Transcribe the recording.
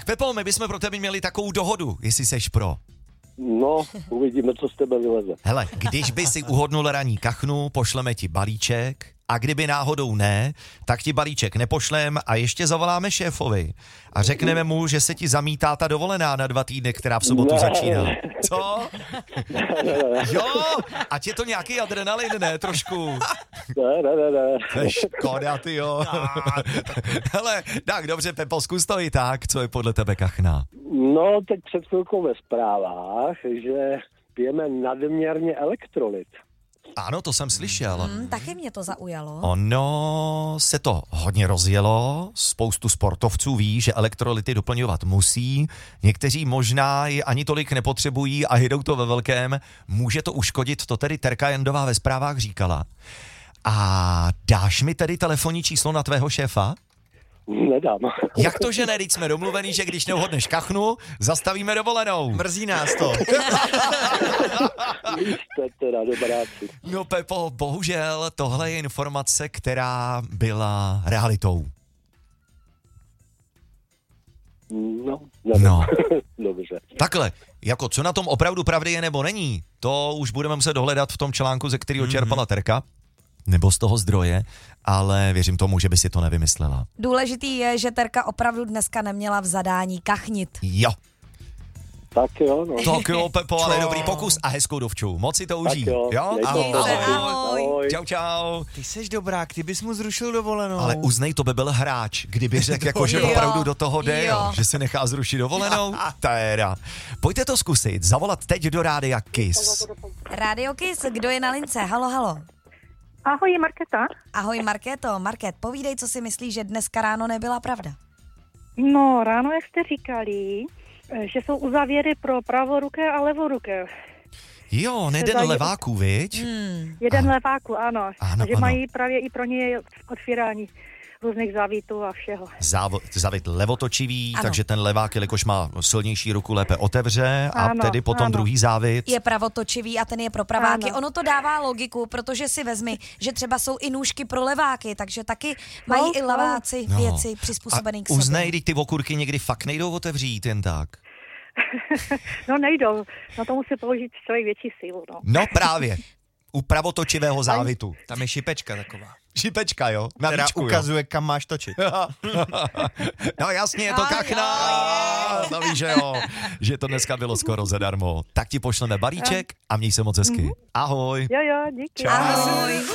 Pepo, my bychom pro tebe měli takovou dohodu, jestli seš pro. No, uvidíme, co z tebe vyleze. Hele, když by si uhodnul ranní kachnu, pošleme ti balíček, a kdyby náhodou ne, tak ti balíček nepošlem a ještě zavoláme šéfovi a řekneme mu, že se ti zamítá ta dovolená na 2 týdny, která v sobotu začíná. Co? Jo, ať je to nějaký adrenalin, ne, trošku. Ne. To je škoda, ty jo. Hele, tak dobře, Pepo, zkus to i tak, co je podle tebe kachna. No, teď před chvilkou ve zprávách, že pijeme nadměrně elektrolyt. Ano, to jsem slyšel. Taky mě to zaujalo. Ono se to hodně rozjelo, spoustu sportovců ví, že elektrolyty doplňovat musí, někteří možná ji ani tolik nepotřebují a jedou to ve velkém, může to uškodit, to tedy Terka Jandová ve zprávách říkala. A dáš mi tedy telefonní číslo na tvého šéfa? Nedám. Jak to, že ne? Teď jsme domluvení, že když neuhodneš kachnu, zastavíme dovolenou. Mrzí nás to. Jste teda dobráci. No Pepo, bohužel tohle je informace, která byla realitou. No, nevím. No. Dobře. Takhle, jako co na tom opravdu pravdy je nebo není, to už budeme muset dohledat v tom článku, ze kterého čerpala Terka, nebo z toho zdroje, ale věřím tomu, že by si to nevymyslela. Důležitý je, že Terka opravdu dneska neměla v zadání kachnit. Jo. Tak jo, no. Tak jo, Pepo, ale dobrý pokus a hezkou dovču. Moc si to užij. Tak jo, mějte Ahoj. se. Ahoj. Ahoj. Čau, čau. Ty seš dobrák, ty bys mu zrušil dovolenou. Ale uznej, to by byl hráč, kdyby řekl, jako, že Jo. opravdu do toho jde, Jo. že se nechá zrušit dovolenou. Téra. Pojďte to zkusit, zavolat teď do rádia Kiss. Radio Kiss, kdo je na lince? Halo, halo. Ahoj, je Markéta. Ahoj Markéto. Market, povídej, co si myslíš, že dneska ráno nebyla pravda. No, ráno, jak jste říkali, že jsou uzávěry pro pravoruké a levoruké. Jo, nejden leváků, viď? Jeden leváku, ano. Ano, A že ano. mají právě i pro ně otvírání různých závitů a všeho. Zavit levotočivý, Ano. takže ten levák, jelikož má silnější ruku, lépe otevře a Ano, tedy potom ano. druhý závit. Je pravotočivý a ten je pro praváky. Ano. Ono to dává logiku, protože si vezmi, že třeba jsou i nůžky pro leváky, takže taky mají i leváci věci přizpůsobené k sobě. Uznej, teď ty okurky někdy fakt nejdou otevřít jen tak. No nejdou, na to musí použít člověk větší sílu, no. No právě, u pravotočivého závitu. Tam je šipečka taková, Šipečka, jo? Na která víčku, jo. ukazuje, kam máš točit. No jasně, je to kachna. No víš, že jo, že to dneska bylo skoro zadarmo. Tak ti pošleme balíček a měj se moc hezky. Ahoj. Jo, díky. Ahoj.